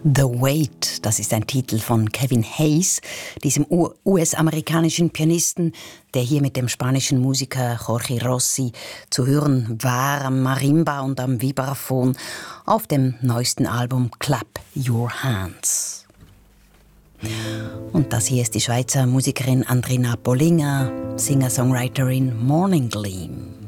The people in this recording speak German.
The Wait, das ist ein Titel von Kevin Hayes, diesem US-amerikanischen Pianisten, der hier mit dem spanischen Musiker Jorge Rossi zu hören war am Marimba und am Vibraphon auf dem neuesten Album Clap Your Hands. Und das hier ist die Schweizer Musikerin Andrina Bollinger, Singer-Songwriterin Morning Gleam.